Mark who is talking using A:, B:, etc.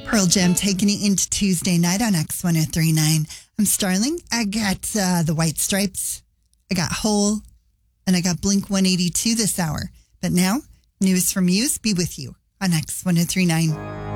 A: Pearl Jam taking you into Tuesday night on X1039. I'm Starling. I got the White Stripes. I got Hole. And I got Blink 182 this hour. But now, news from Muse be with you on X1039.